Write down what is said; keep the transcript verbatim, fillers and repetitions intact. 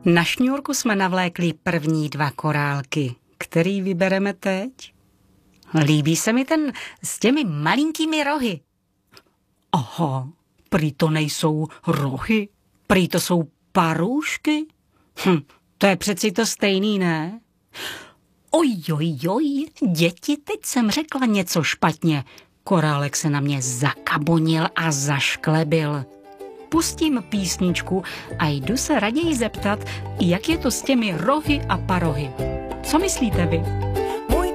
Na šňůrku jsme navlékli první dva korálky. Který vybereme teď? Líbí se mi ten s těmi malinkými rohy. Aha, prý to nejsou rohy, prý to jsou parůšky. Hm, to je přeci to stejný, ne? Ojojoj, děti, teď jsem řekla něco špatně. Korálek se na mě zakabonil a zašklebil. Pustím písničku a jdu se raději zeptat, jak je to s těmi rohy a parohy. Co myslíte vy?